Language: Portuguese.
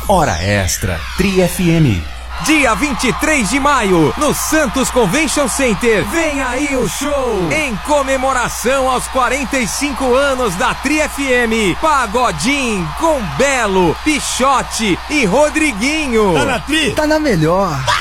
Hora Extra, Tri FM. Dia 23 de maio, no Santos Convention Center, vem aí o show! Em comemoração aos 45 anos da Tri FM, Pagodinho com Belo, Pichote e Rodriguinho. Tá na Tri? Tá na melhor.